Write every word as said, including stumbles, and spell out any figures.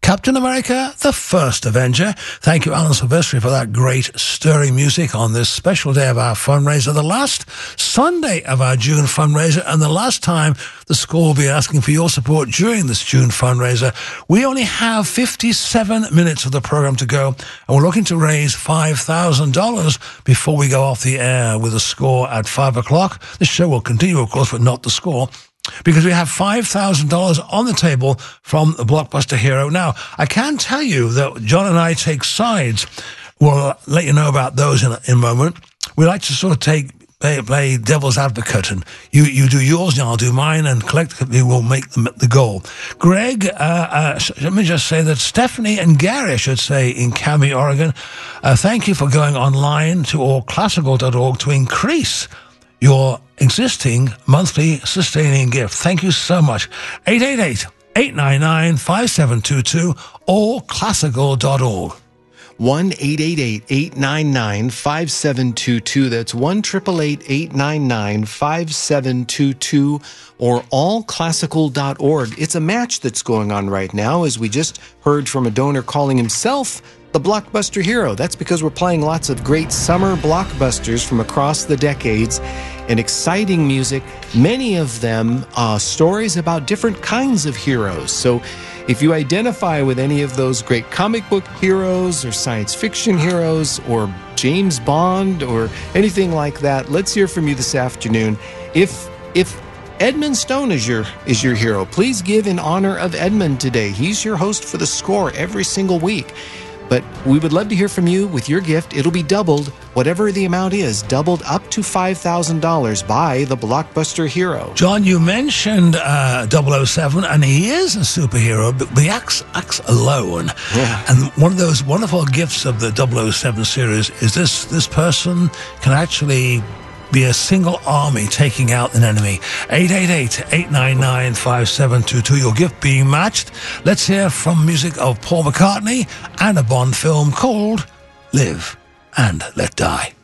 Captain America, the First Avenger. Thank you, Alan Silvestri, for that great stirring music on this special day of our fundraiser, the last Sunday of our June fundraiser, and the last time the score will be asking for your support during this June fundraiser. We only have fifty-seven minutes of the program to go, and we're looking to raise five thousand dollars before we go off the air with a score at five o'clock. The show will continue, of course, but not the score, because we have five thousand dollars on the table from the Blockbuster Hero. Now, I can tell you that John and I take sides. We'll let you know about those in a, in a moment. We like to sort of take play, play devil's advocate, and you, you do yours and I'll do mine, and collectively we'll make the, the goal. Greg, uh, uh, let me just say that Stephanie and Gary, I should say, in Cami, Oregon, uh, thank you for going online to all classical dot org to increase your existing monthly sustaining gift. Thank you so much. eight eight eight, eight nine nine, five seven two two, all classical dot org. one eight eight eight, eight nine nine, five seven two two. That's one eight eight eight, eight nine nine, five seven two two, or all classical dot org. It's a match that's going on right now, as we just heard from a donor calling himself the Blockbuster Hero. That's because we're playing lots of great summer blockbusters from across the decades and exciting music, many of them uh, stories about different kinds of heroes. So if you identify with any of those great comic book heroes or science fiction heroes or James Bond or anything like that, let's hear from you this afternoon. If if Edmund Stone is your is your hero, please give in honor of Edmund today. He's your host for The Score every single week. But we would love to hear from you with your gift. It'll be doubled, whatever the amount is, doubled up to five thousand dollars by the Blockbuster Hero. John, you mentioned uh, double oh seven, and he is a superhero, but the acts, acts alone. Yeah. And one of those wonderful gifts of the double oh seven series is this, this person can actually be a single army taking out an enemy. eight eight eight, eight nine nine, five seven two two. Your gift being matched. Let's hear from music of Paul McCartney and a Bond film called Live and Let Die.